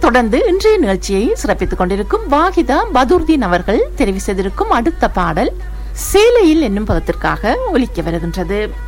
தொடர்ந்து இன்றைய நிகழ்ச்சியை சிறப்பித்துக் கொண்டிருக்கும் வாகிதா பதுர்தீன் அவர்கள் தெரிவு செய்திருக்கும் அடுத்த பாடல் சேலையில் என்னும் பதத்திற்காக ஒலிக்க வருகின்றது.